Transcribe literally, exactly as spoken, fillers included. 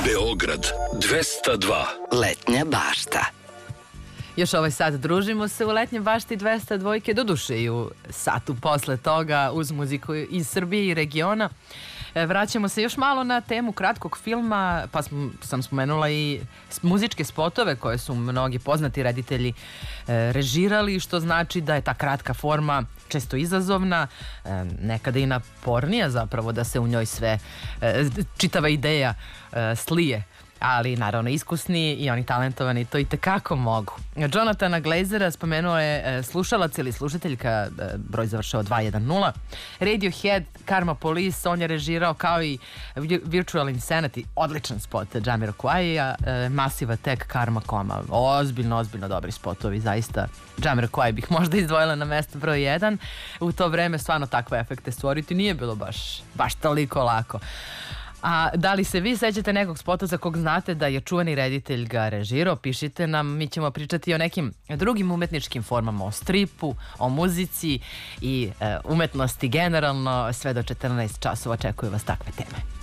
Beograd dvesta dva. Letnja bašta. Još ovaj sat družimo se u Letnjem bašti dvesta dva, doduše i u satu posle toga uz muziku iz Srbije i regiona. Vraćamo se još malo na temu kratkog filma, pa sam spomenula i muzičke spotove koje su mnogi poznati reditelji režirali, što znači da je ta kratka forma često izazovna, nekada i napornija zapravo, da se u njoj sve, čitava ideja slije. Ali naravno iskusni i oni talentovani to i tekako mogu. Jonathana Glazera spomenuo je slušalac ili slušateljka, broj završao dva jedan nula. Radiohead, Karma Police, on je režirao, kao i Virtual Insanity, odličan spot Jamiroquai, Massive Attack, Karma Coma. Ozbiljno, ozbiljno dobri spotovi, zaista. Jamiroquai bih možda izdvojila na mesto broj jedan. U to vreme stvarno takve efekte stvoriti nije bilo baš, baš toliko lako. A da li se vi sećate nekog spota za kog znate da je čuveni reditelj ga režirao? Pišite nam, mi ćemo pričati o nekim drugim umetničkim formama, o stripu, o muzici i e, umetnosti generalno. Sve do četrnaest časova očekuju vas takve teme.